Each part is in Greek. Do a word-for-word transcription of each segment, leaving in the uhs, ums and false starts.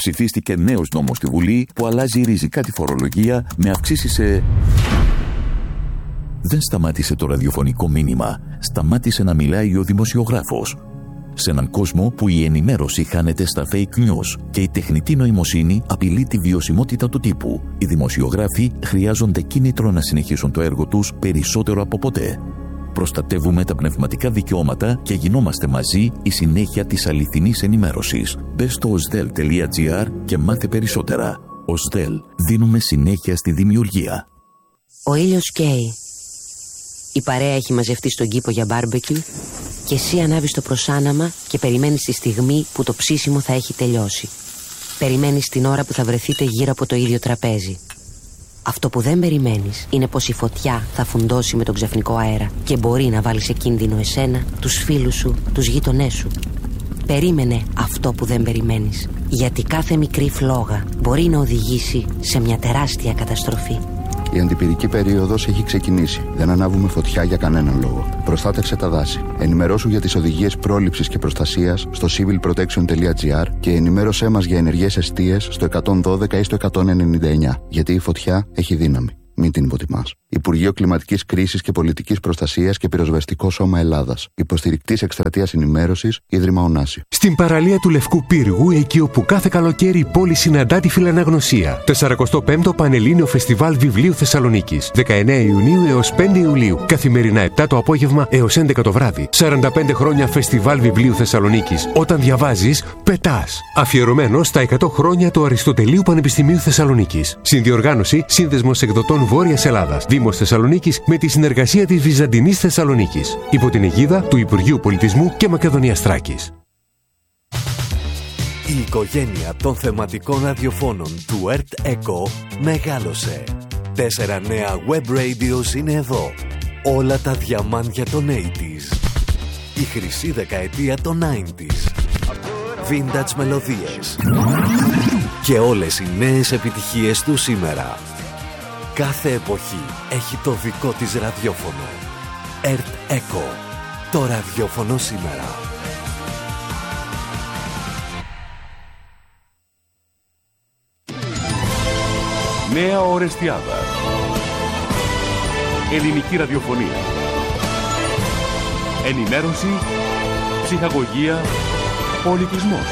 Ψηφίστηκε νέος νόμος στη Βουλή που αλλάζει ριζικά τη φορολογία με αυξήσεις σε... Δεν σταμάτησε το ραδιοφωνικό μήνυμα. Σταμάτησε να μιλάει ο δημοσιογράφος. Σε έναν κόσμο που η ενημέρωση χάνεται στα fake news και η τεχνητή νοημοσύνη απειλεί τη βιωσιμότητα του τύπου, οι δημοσιογράφοι χρειάζονται κίνητρο να συνεχίσουν το έργο τους περισσότερο από ποτέ. Προστατεύουμε τα πνευματικά δικαιώματα και γινόμαστε μαζί η συνέχεια της αληθινής ενημέρωσης. Μπες στο osdel τελεία gr και μάθε περισσότερα. Osdel. Δίνουμε συνέχεια στη δημιουργία. Ο ήλιος καίει. Η παρέα έχει μαζευτεί στον κήπο για μπάρμπεκιου και εσύ ανάβεις το προσάναμα και περιμένεις τη στιγμή που το ψήσιμο θα έχει τελειώσει. Περιμένεις την ώρα που θα βρεθείτε γύρω από το ίδιο τραπέζι. Αυτό που δεν περιμένεις είναι πως η φωτιά θα φουντώσει με τον ξαφνικό αέρα και μπορεί να βάλει σε κίνδυνο εσένα, τους φίλους σου, τους γείτονές σου. Περίμενε αυτό που δεν περιμένεις, γιατί κάθε μικρή φλόγα μπορεί να οδηγήσει σε μια τεράστια καταστροφή. Η αντιπυρική περίοδος έχει ξεκινήσει. Δεν ανάβουμε φωτιά για κανέναν λόγο. Προστάτευσε τα δάση. Ενημερώσου για τις οδηγίες πρόληψης και προστασίας στο civil protection τελεία gr και ενημέρωσέ μας για ενεργές εστίες στο εκατόν δώδεκα ή στο εκατόν ενενήντα εννιά. Γιατί η φωτιά έχει δύναμη. Μην την υποτιμάς. Υπουργείο Κλιματικής Κρίσης και Πολιτικής Προστασίας και Πυροσβεστικό Σώμα Ελλάδας. Υποστηρικτής Εκστρατείας Ενημέρωσης, Ίδρυμα Ωνάσιο. Στην παραλία του Λευκού Πύργου, εκεί όπου κάθε καλοκαίρι η πόλη συναντά τη φιλαναγνωσία. το σαρακοστό πέμπτο Πανελλήνιο Φεστιβάλ Βιβλίου Θεσσαλονίκης. δεκαεννέα Ιουνίου έως πέντε Ιουλίου. Καθημερινά επτά το απόγευμα έως έντεκα το βράδυ. σαράντα πέντε χρόνια Φεστιβάλ Βιβλίου Θεσσαλονίκης. Όταν διαβάζεις, πετάς. Αφιερωμένο στα εκατό χρόνια του Αριστοτελείου Πανεπιστημίου Θεσσαλονίκης. Συνδιοργάνωση Σύνδεσμος Εκδοτών Βόρειας Ελλάδας. Δήμος Θεσσαλονίκης με τη συνεργασία της Βυζαντινής Θεσσαλονίκης. Υπό την αιγίδα του Υπουργείου Πολιτισμού και Μακεδονίας Θράκης. Η οικογένεια των θεματικών ραδιοφώνων του ΕΡΤ ΕΚΟ μεγάλωσε. Τέσσερα νέα web radios είναι εδώ. Όλα τα διαμάντια των ογδόντα. Η χρυσή δεκαετία των ενενήντα. Vintage μελωδίες. Και όλες οι νέες επιτυχίες του σήμερα. Κάθε εποχή έχει το δικό της ραδιόφωνο. ΕΡΤ ΕΚΟ. Το ραδιόφωνο σήμερα. Νέα Ορεστιάδα. Ελληνική ραδιοφωνία. Ενημέρωση, ψυχαγωγία, πολιτισμός.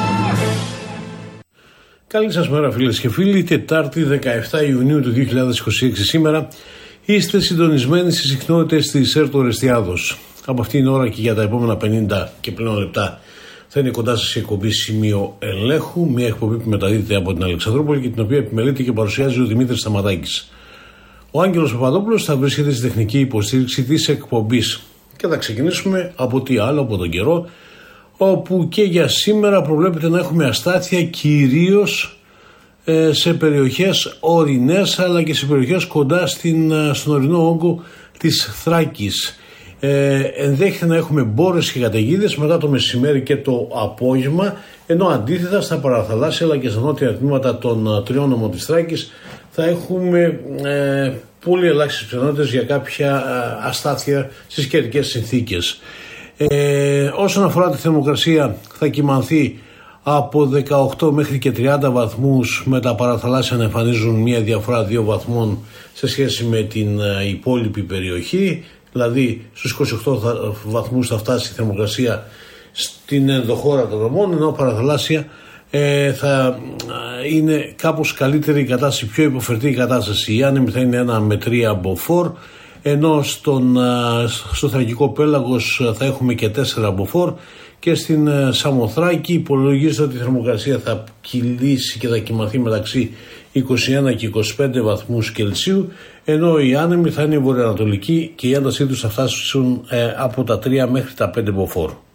Καλή σας μέρα φίλες και φίλοι, Τετάρτη δεκαεφτά Ιουνίου του δύο χιλιάδες είκοσι έξι σήμερα. Είστε συντονισμένοι στις συχνότητες της ΕΡΤ Ορεστιάδος. Από αυτήν την ώρα και για τα επόμενα πενήντα και πλέον λεπτά θα είναι κοντά σας η εκπομπή Σημείο Ελέγχου, μια εκπομπή που μεταδίδεται από την Αλεξανδρούπολη και την οποία επιμελείται και παρουσιάζει ο Δημήτρης Σταματάκης. Ο Άγγελος Παπαδόπουλος θα βρίσκεται στη τεχνική υποστήριξη της εκπομπής. Και θα ξεκινήσουμε από τι άλλο, από τον καιρό, όπου και για σήμερα προβλέπεται να έχουμε αστάθεια κυρίως ε, σε περιοχές ορεινές αλλά και σε περιοχές κοντά στην, στον ορεινό όγκο της Θράκης. Ε, ενδέχεται να έχουμε μπόρες και καταιγίδες μετά το μεσημέρι και το απόγευμα, ενώ αντίθετα στα παραθαλάσσια αλλά και στα νότια τμήματα των τριών νομών της Θράκης θα έχουμε ε, πολύ ελάχιστες πιθανότητες για κάποια ε, αστάθεια στις καιρικές συνθήκες. Ε, όσον αφορά τη θερμοκρασία, θα κυμανθεί από δεκαοκτώ μέχρι και τριάντα βαθμούς, με τα παραθαλάσσια να εμφανίζουν μια διαφορά δύο βαθμών σε σχέση με την ε, υπόλοιπη περιοχή. Δηλαδή στους είκοσι οκτώ βαθμούς θα φτάσει η θερμοκρασία στην ενδοχώρα των νομών, ενώ παραθαλάσσια ε, θα είναι κάπως καλύτερη η κατάσταση, πιο υποφερτή η κατάσταση. Η άνεμη θα είναι ένα με τρία μποφόρ, ενώ στον, στο Θρακικό Πέλαγος θα έχουμε και τέσσερα μποφόρ και στην Σαμοθράκη υπολογίζεται ότι η θερμοκρασία θα κυλήσει και θα κυμανθεί μεταξύ είκοσι ένα και είκοσι πέντε βαθμούς Κελσίου, ενώ οι άνεμοι θα είναι βορειοανατολικοί και η έντασή τους θα φτάσουν ε, από τα τρία μέχρι τα πέντε μποφόρ.